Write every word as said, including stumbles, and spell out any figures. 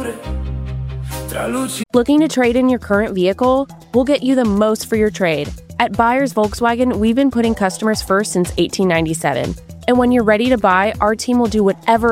Looking to trade in your current vehicle? We'll get you the most for your trade. At Buyers Volkswagen, we've been putting customers first since eighteen ninety-seven. And when you're ready to buy, our team will do whatever